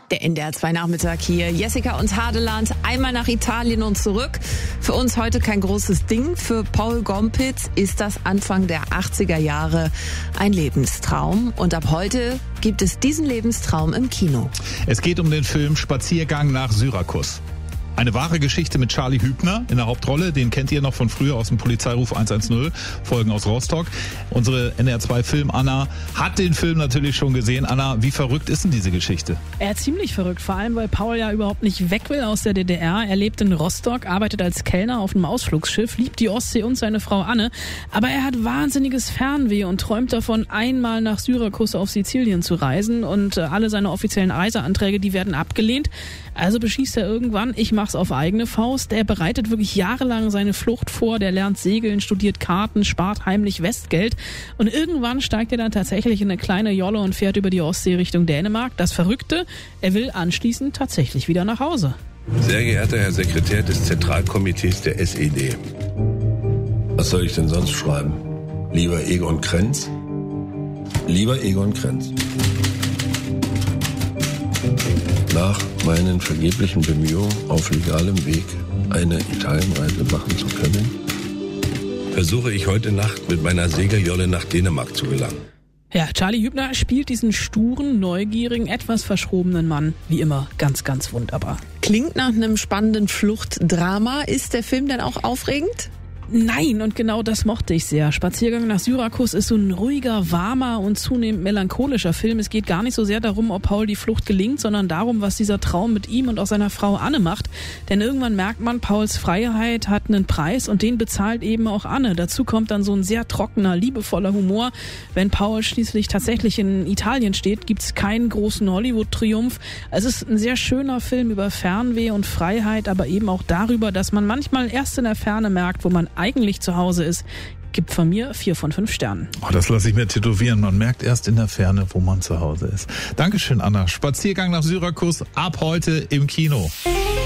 Der NDR 2 Nachmittag hier. Jessica und Hadeland, einmal nach Italien und zurück. Für uns heute kein großes Ding. Für Paul Gompitz ist das Anfang der 80er Jahre ein Lebenstraum. Und ab heute gibt es diesen Lebenstraum im Kino. Es geht um den Film Spaziergang nach Syrakus. Eine wahre Geschichte mit Charlie Hübner in der Hauptrolle. Den kennt ihr noch von früher aus dem Polizeiruf 110, Folgen aus Rostock. Unsere NDR 2 Film Anna hat den Film natürlich schon gesehen. Anna, wie verrückt ist denn diese Geschichte? Ziemlich verrückt, vor allem weil Paul ja überhaupt nicht weg will aus der DDR. Er lebt in Rostock, arbeitet als Kellner auf einem Ausflugsschiff, liebt die Ostsee und seine Frau Anne. Aber er hat wahnsinniges Fernweh und träumt davon, einmal nach Syrakus auf Sizilien zu reisen. Und alle seine offiziellen Reiseanträge, die werden abgelehnt. Also beschließt er irgendwann, ich mach's auf eigene Faust. Er bereitet wirklich jahrelang seine Flucht vor. Der lernt segeln, studiert Karten, spart heimlich Westgeld. Und irgendwann steigt er dann tatsächlich in eine kleine Jolle und fährt über die Ostsee Richtung Dänemark. Das Verrückte, er will anschließend tatsächlich wieder nach Hause. Sehr geehrter Herr Sekretär des Zentralkomitees der SED. Was soll ich denn sonst schreiben? Lieber Egon Krenz? Lieber Egon Krenz. Nach meinen vergeblichen Bemühungen auf legalem Weg eine Italienreise machen zu können, versuche ich heute Nacht mit meiner Segeljolle nach Dänemark zu gelangen. Ja, Charlie Hübner spielt diesen sturen, neugierigen, etwas verschrobenen Mann, wie immer, ganz, ganz wunderbar. Klingt nach einem spannenden Fluchtdrama. Ist der Film denn auch aufregend? Nein, und genau das mochte ich sehr. Spaziergang nach Syrakus ist so ein ruhiger, warmer und zunehmend melancholischer Film. Es geht gar nicht so sehr darum, ob Paul die Flucht gelingt, sondern darum, was dieser Traum mit ihm und auch seiner Frau Anne macht. Denn irgendwann merkt man, Pauls Freiheit hat einen Preis und den bezahlt eben auch Anne. Dazu kommt dann so ein sehr trockener, liebevoller Humor. Wenn Paul schließlich tatsächlich in Italien steht, gibt's keinen großen Hollywood-Triumph. Es ist ein sehr schöner Film über Fernweh und Freiheit, aber eben auch darüber, dass man manchmal erst in der Ferne merkt, wo man eigentlich zu Hause ist. Gibt von mir 4 von 5 Sternen. Oh, das lasse ich mir tätowieren. Man merkt erst in der Ferne, wo man zu Hause ist. Dankeschön, Anna. Spaziergang nach Syrakus ab heute im Kino.